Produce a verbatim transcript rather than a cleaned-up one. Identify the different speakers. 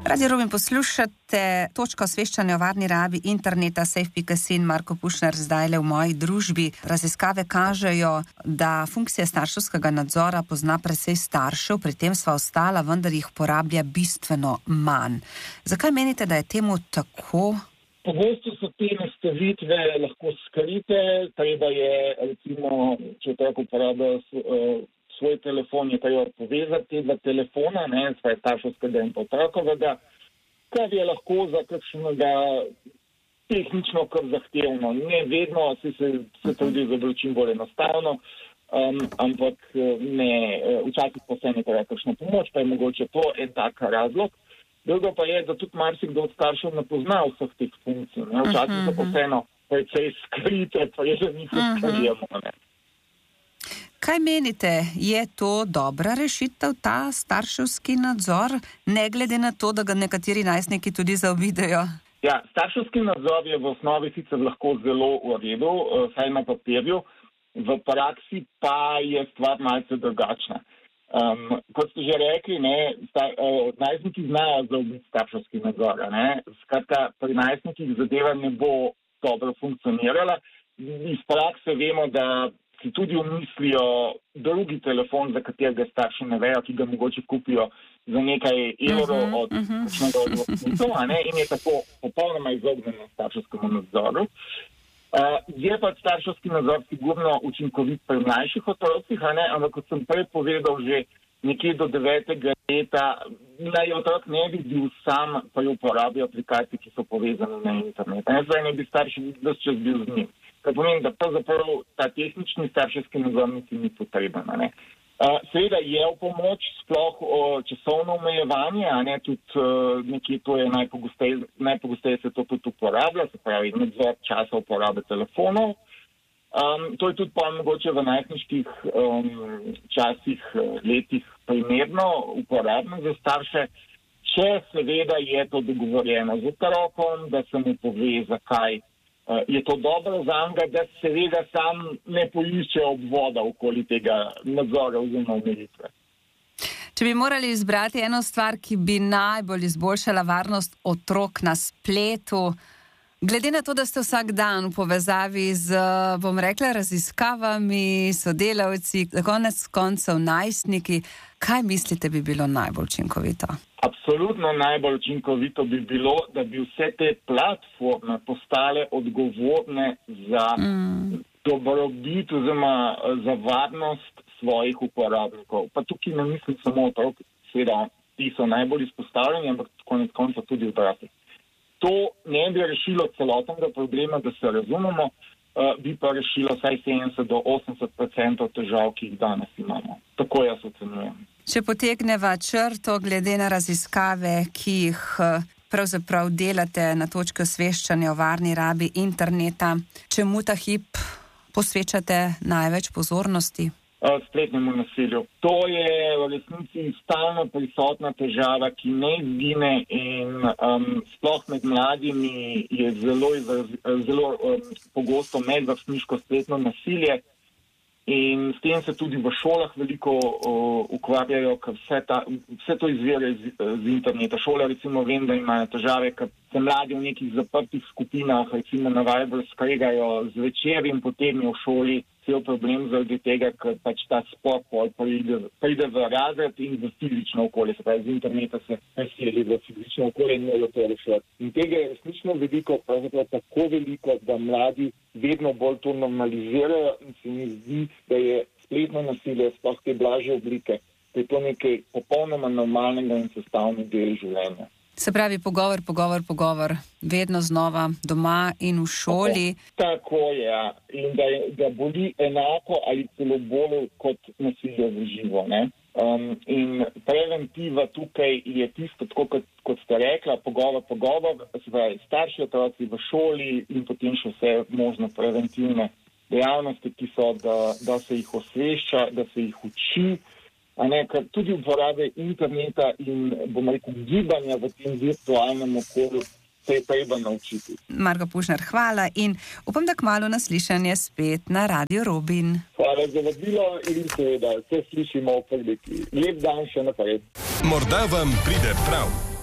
Speaker 1: Radio Robin poslušate točko osveščanja o varni rabi interneta Safe pika si in Marko Pušner zdajle v moji družbi. Raziskave kažejo, da funkcija starševskega nadzora pozna precej staršev, pri tem sva ostala, vendar jih uporablja bistveno manj. Zakaj menite, da je temu tako?
Speaker 2: Pogosto so te nastavitve lahko skrite, treba je, recimo, če tako uporabljajo svoj telefon, je treba povezati te dva telefona, ne, svoje starševskega in otrokovega, kar je lahko za kakšnega tehnično kar zahtevno. Ne vedno, se se, se trudi za bilo čim bolj enostavno, um, ampak ne, včasih posebej treba kakšna pomoč, pa je mogoče to en tak razlog. Drugo pa je, da tudi marsikdo od staršev ne pozna vseh teh funkcij. Ne. Včasih so posebno precej skrite, pa je, da njih odkrijemo. Ne.
Speaker 1: Kaj menite, je to dobra rešitev, ta starševski nadzor, ne glede na to, da ga nekateri najstniki tudi zaobidejo?
Speaker 2: Ja, starševski nadzor je v osnovi sicer lahko zelo v redu, saj na papirju, v praksi pa je stvar malce drugačna. Um, kot ste že rekli, ne, sta, uh, najstniki znajo zaobiti starševski nadzor. Ne. Skratka, pri najstnikih zadeva ne bo dobro funkcionirala. Iz prakse vemo, da si tudi umislijo drugi telefon, za katerega starši ne vejo, ki ga mogoče kupijo za nekaj evrov uh-huh, od kakšnega uh-huh. odločitev, in je tako popolnoma izognjeno starševskemu nadzoru. Uh, je pa starševski nadzor sigurno učinkovit pri mlajših otrocih, ampak kot sem prej povedal, že nekje do devetega leta naj otrok ne bi bil sam, pa jo uporabijo aplikacije, ki so povezane na internet. Ne, zdaj ne bi starši ves čas bil z njim. Kar pomeni, da pravzaprav ta tehnični starševski nadzor niti ni potreben. Ne. Uh, seveda je v pomoč sploh o časovno omejevanje, a ne tudi uh, nekje to je najpogosteje, najpogosteje se to tudi uporablja, se pravi nadzor časa uporabe telefonov. Um, to je tudi pa mogoče v najstniških um, časih, letih primerno uporabno za starše, če seveda je to dogovorjeno z otrokom, da se mu pove, zakaj uh, je to dobro za njega, da seveda sam ne poišče obvoda okoli tega nadzora oziroma omejitve.
Speaker 1: Če bi morali izbrati eno stvar, ki bi najbolj izboljšala varnost otrok na spletu, glede na to, da ste vsak dan v povezavi z, bom rekla, raziskavami, sodelavci, konec koncev najstniki, kaj mislite bi bilo najbolj učinkovito?
Speaker 2: Absolutno najbolj učinkovito bi bilo, da bi vse te platforme postale odgovorne za mm. dobrobit oziroma za varnost svojih uporabnikov. Pa tukaj ne mislim samo otrok, seveda ti so najbolj izpostavljeni, ampak konec koncev tudi odrasli. To ne bi rešilo celotnega problema, da se razumemo, uh, bi pa rešilo vsaj sedemdeset do osemdeset procentov težav, ki jih danes imamo. Tako jaz ocenjujem.
Speaker 1: Če potegneva črto glede na raziskave, ki jih pravzaprav delate na točki osveščanja o varni rabi interneta, čemu ta hip posvečate največ pozornosti?
Speaker 2: Spletnemu nasilju. To je v resnici stalno prisotna težava, ki ne izgine in um, sploh med mladimi je zelo, zelo um, pogosto medvrstniško spletno nasilje in s tem se tudi v šolah veliko uh, ukvarjajo, ker vse, ta, vse to izvira iz, iz interneta. Šole recimo vem, da imajo težave, ker se mladi v nekih zaprtih skupinah, recimo na Viber, skregajo zvečer in potem je v šoli cel problem zaradi tega, ker pač ta spor pride, pride v razred in v fizično okolje. Se pravi, z interneta se preseli v fizično okolje in morajo to rešiti. In tega je resnično veliko, pravzaprav tako veliko, da mladi vedno bolj to normalizirajo in se mi zdi, da je spletno nasilje, sploh te blažje oblike, da je to nekaj popolnoma normalnega in sestavni del življenja.
Speaker 1: Se pravi, pogovor, pogovor, pogovor, vedno znova doma in v šoli.
Speaker 2: Tako, tako je, ja. In da, da boli enako ali celo bolj kot nasilje v živo. Ne? Um, in preventiva tukaj je tisto, tako kot, kot ste rekla, pogovor, pogovor, pravi, starši otroci v šoli in potem še vse možno preventivne dejavnosti, ki so, da, da se jih osvešča, da se jih uči. A ne, ker tudi uporabe interneta in, bomo rekel, gibanja v tem virtualnem okolju se je treba naučiti.
Speaker 1: Marko Pušner, hvala in upam, da kmalu naslišanje spet na Radio Robin.
Speaker 2: Hvala za vabilo in seveda se slišimo v priliki. Lep dan še naprej.
Speaker 3: Morda vam pride prav.